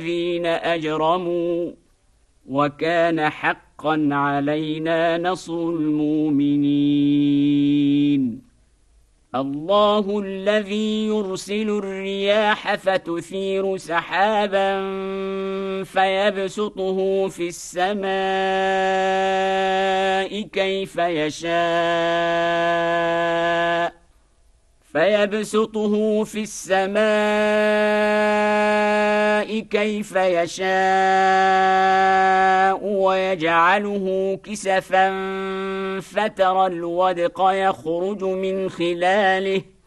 الذين أجرموا وكان حقا علينا نصر المؤمنين. الله الذي يرسل الرياح فتثير سحابا فيبسطه في السماء كيف يشاء ويجعله كسفا فترى الودق يخرج من خلاله